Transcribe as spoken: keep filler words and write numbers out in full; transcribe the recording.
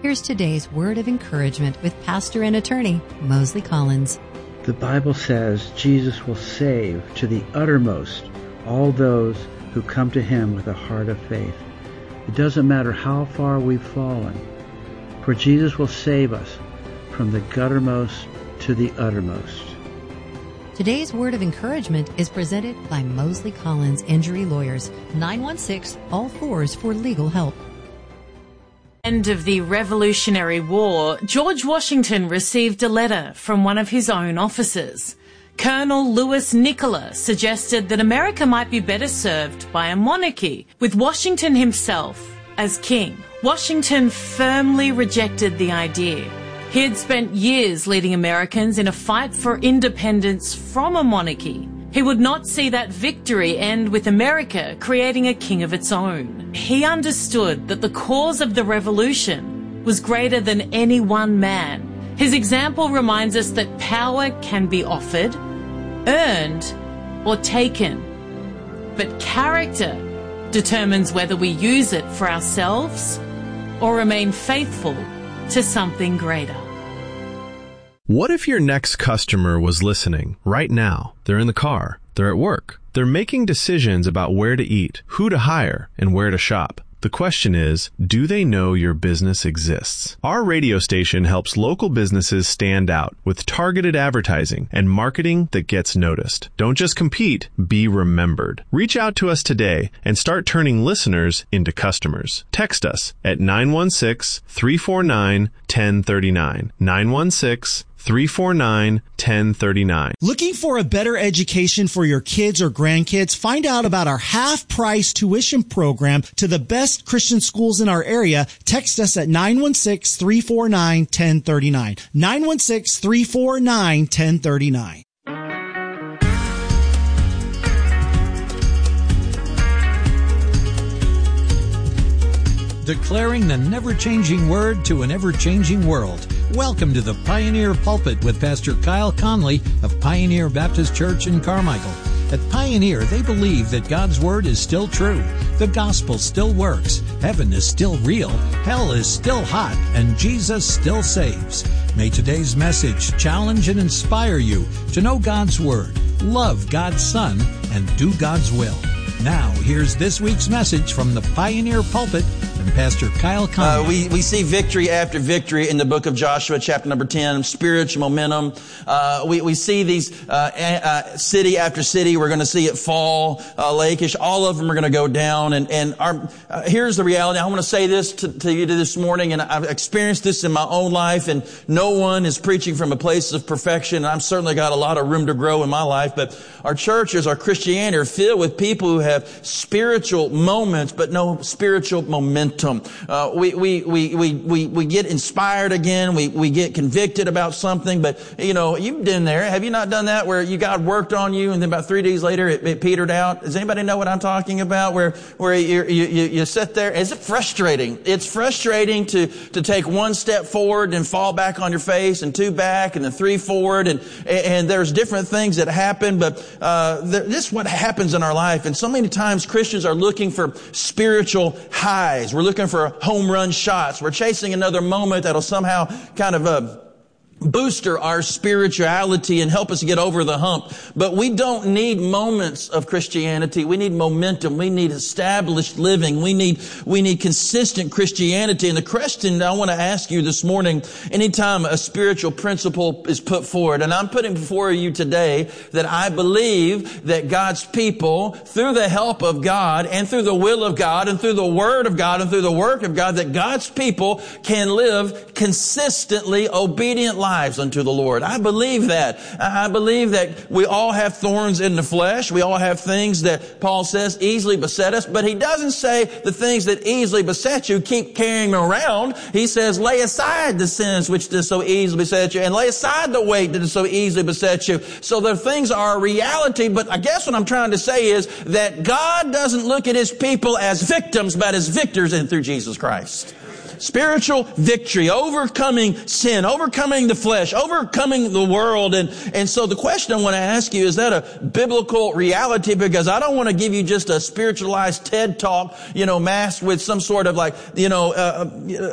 Here's today's word of encouragement with pastor and attorney Mosley Collins. The Bible says Jesus will save to the uttermost all those who come to him with a heart of faith. It doesn't matter how far we've fallen, for Jesus will save us from the guttermost to the uttermost. Today's word of encouragement is presented by Mosley Collins Injury Lawyers, nine one six, all fours for legal help. End of the Revolutionary War, George Washington received a letter from one of his own officers. Colonel Louis Nicola suggested that America might be better served by a monarchy, with Washington himself as king. Washington firmly rejected the idea. He had spent years leading Americans in a fight for independence from a monarchy. He would not see that victory end with America creating a king of its own. He understood that the cause of the revolution was greater than any one man. His example reminds us that power can be offered, earned, or taken. But character determines whether we use it for ourselves or remain faithful to something greater. What if your next customer was listening right now? They're in the car, they're at work, they're making decisions about where to eat, who to hire, and where to shop. The question is, do they know your business exists? Our radio station helps local businesses stand out with targeted advertising and marketing that gets noticed. Don't just compete, be remembered. Reach out to us today and start turning listeners into customers. Text us at nine one six, three four nine, one zero three nine. nine one six, three four nine, one zero three nine. Looking for a better education for your kids or grandkids? Find out about our half-price tuition program to the best Christian schools in our area. Text us at nine one six, three four nine, one zero three nine. nine one six, three four nine, one zero three nine. Declaring the never-changing word to an ever-changing world. Welcome to the Pioneer Pulpit with Pastor Kyle Conley of Pioneer Baptist Church in Carmichael. At Pioneer, they believe that God's Word is still true, the gospel still works, heaven is still real, hell is still hot, and Jesus still saves. May today's message challenge and inspire you to know God's Word, love God's Son, and do God's will. Now, here's this week's message from the Pioneer Pulpit and Pastor Kyle Conley. Uh, we, we see victory after victory in the book of Joshua, chapter number ten, spiritual momentum. Uh, we, we see these uh, uh, city after city. We're going to see it fall, uh, Lachish. All of them are going to go down. And, and our, uh, here's the reality. I want to say this to, to you this morning, and I've experienced this in my own life, and no one is preaching from a place of perfection. And I've certainly got a lot of room to grow in my life, but our churches, our Christianity are filled with people who have spiritual moments, but no spiritual momentum. Uh, we, we, we, we, we, we get inspired again. We, we get convicted about something, but, you know, you've been there. Have you not done that where you, God worked on you and then about three days later it, it petered out? Does anybody know what I'm talking about? Where, where you, you, you, you sit there. Is it frustrating? It's frustrating to, to take one step forward and fall back on your face and two back and then three forward. And, and there's different things that happen, but, uh, this is what happens in our life. And so many times Christians are looking for spiritual highs. We're looking for home run shots. We're chasing another moment that'll somehow kind of, uh, booster our spirituality and help us get over the hump. But we don't need moments of Christianity. We need momentum. We need established living. We need, we need consistent Christianity. And the question I want to ask you this morning, anytime a spiritual principle is put forward, and I'm putting before you today that I believe that God's people, through the help of God and through the will of God and through the Word of God and through the work of God, that God's people can live consistently obedient lives unto the Lord. I believe that. I believe that we all have thorns in the flesh. We all have things that Paul says easily beset us, but he doesn't say the things that easily beset you keep carrying them around. He says lay aside the sins which do so easily beset you and lay aside the weight that does so easily beset you. So the things are a reality, but I guess what I'm trying to say is that God doesn't look at His people as victims, but as victors in through Jesus Christ. Spiritual victory, overcoming sin, overcoming the flesh, overcoming the world. And, and so the question I want to ask you, is that a biblical reality? Because I don't want to give you just a spiritualized TED talk, you know, masked with some sort of like, you know, uh,